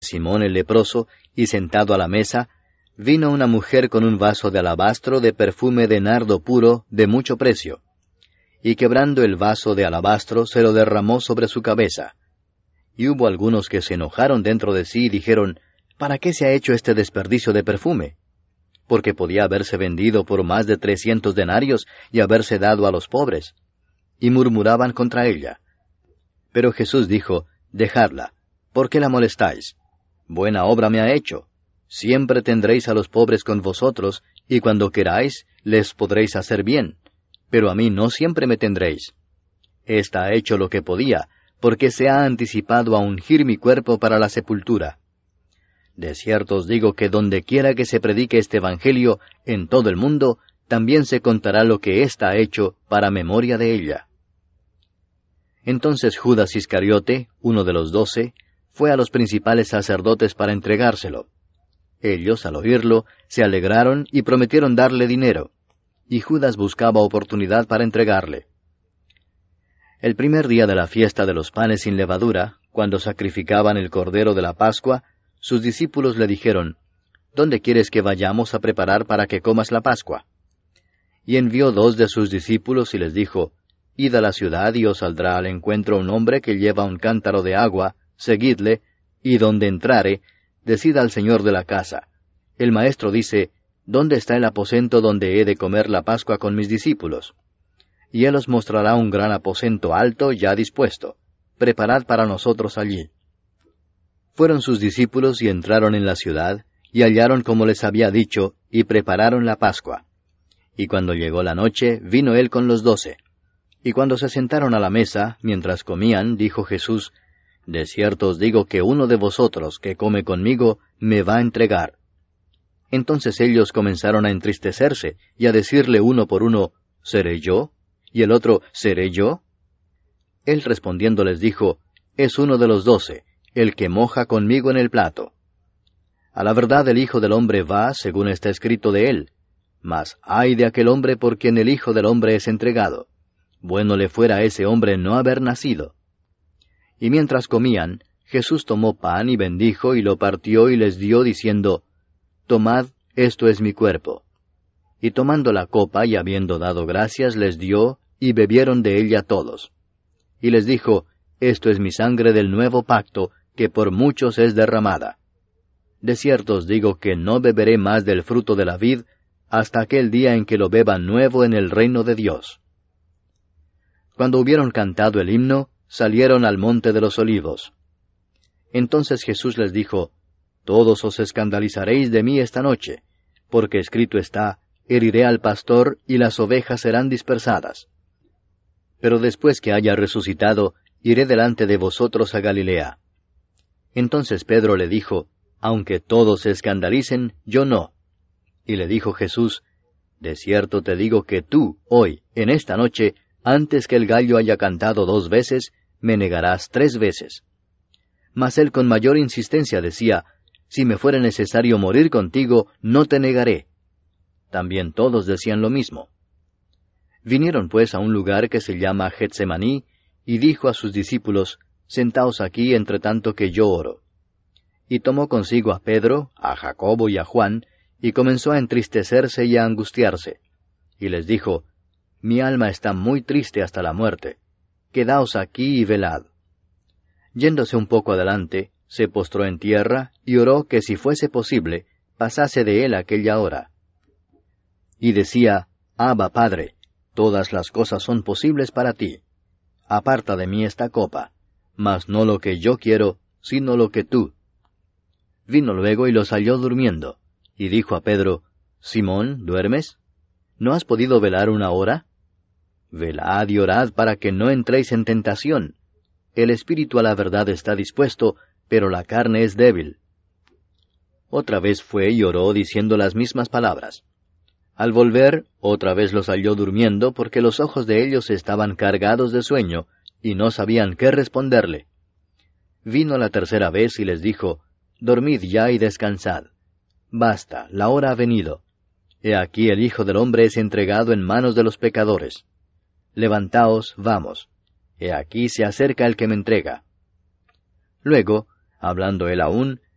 Simón el leproso, y sentado a la mesa, vino una mujer con un vaso de alabastro de perfume de nardo puro de mucho precio, y quebrando el vaso de alabastro se lo derramó sobre su cabeza. Y hubo algunos que se enojaron dentro de sí y dijeron, ¿para qué se ha hecho este desperdicio de perfume? Porque podía haberse vendido por más de 300 denarios y haberse dado a los pobres. Y murmuraban contra ella. Pero Jesús dijo, dejadla, ¿por qué la molestáis? Buena obra me ha hecho. Siempre tendréis a los pobres con vosotros, y cuando queráis, les podréis hacer bien. Pero a mí no siempre me tendréis. Esta ha hecho lo que podía, porque se ha anticipado a ungir mi cuerpo para la sepultura. De cierto os digo que donde quiera que se predique este Evangelio, en todo el mundo, también se contará lo que ésta ha hecho para memoria de ella. Entonces Judas Iscariote, uno de los 12, fue a los principales sacerdotes para entregárselo. Ellos, al oírlo, se alegraron y prometieron darle dinero, y Judas buscaba oportunidad para entregarle. El primer día de la fiesta de los panes sin levadura, cuando sacrificaban el cordero de la Pascua, sus discípulos le dijeron, ¿dónde quieres que vayamos a preparar para que comas la Pascua? Y envió 2 de sus discípulos y les dijo, Id a la ciudad y os saldrá al encuentro un hombre que lleva un cántaro de agua, seguidle, y donde entrare, decid al señor de la casa, el maestro dice, ¿dónde está el aposento donde he de comer la Pascua con mis discípulos? Y él os mostrará un gran aposento alto ya dispuesto. Preparad para nosotros allí. Fueron sus discípulos y entraron en la ciudad, y hallaron como les había dicho, y prepararon la Pascua. Y cuando llegó la noche, vino él con los 12. Y cuando se sentaron a la mesa, mientras comían, dijo Jesús, de cierto os digo que uno de vosotros que come conmigo, me va a entregar. Entonces ellos comenzaron a entristecerse, y a decirle uno por uno, ¿seré yo? Y el otro, ¿seré yo? Él respondiendo les dijo, es uno de los 12, el que moja conmigo en el plato. A la verdad el Hijo del Hombre va, según está escrito de él. Mas ay de aquel hombre por quien el Hijo del Hombre es entregado. Bueno le fuera a ese hombre no haber nacido. Y mientras comían, Jesús tomó pan y bendijo y lo partió y les dio, diciendo, Tomad, esto es mi cuerpo. Y tomando la copa y habiendo dado gracias, les dio, y bebieron de ella todos. Y les dijo, Esto es mi sangre del nuevo pacto, que por muchos es derramada. De cierto os digo que no beberé más del fruto de la vid, hasta aquel día en que lo beba nuevo en el reino de Dios. Cuando hubieron cantado el himno, salieron al monte de los olivos. Entonces Jesús les dijo, Todos os escandalizaréis de mí esta noche, porque escrito está, heriré al pastor y las ovejas serán dispersadas. Pero después que haya resucitado, iré delante de vosotros a Galilea. Entonces Pedro le dijo, Aunque todos se escandalicen, yo no. Y le dijo Jesús, De cierto te digo que tú, hoy, en esta noche, antes que el gallo haya cantado 2 veces, me negarás 3 veces. Mas él con mayor insistencia decía, Si me fuera necesario morir contigo, no te negaré. También todos decían lo mismo. Vinieron pues a un lugar que se llama Getsemaní, y dijo a sus discípulos, Sentaos aquí entre tanto que yo oro. Y tomó consigo a Pedro, a Jacobo y a Juan, y comenzó a entristecerse y a angustiarse. Y les dijo, Mi alma está muy triste hasta la muerte. Quedaos aquí y velad. Yéndose un poco adelante, se postró en tierra, y oró que si fuese posible, pasase de él aquella hora. Y decía, Abba, Padre, todas las cosas son posibles para ti. Aparta de mí esta copa, mas no lo que yo quiero, sino lo que tú. Vino luego y los halló durmiendo, y dijo a Pedro, Simón, ¿duermes? ¿No has podido velar 1 hora? Velad y orad para que no entréis en tentación. El espíritu a la verdad está dispuesto, pero la carne es débil. Otra vez fue y oró diciendo las mismas palabras. Al volver, otra vez los halló durmiendo, porque los ojos de ellos estaban cargados de sueño, y no sabían qué responderle. Vino la tercera vez y les dijo, Dormid ya y descansad. Basta, la hora ha venido. He aquí el Hijo del Hombre es entregado en manos de los pecadores. Levantaos, vamos. He aquí se acerca el que me entrega. Luego, hablando él aún,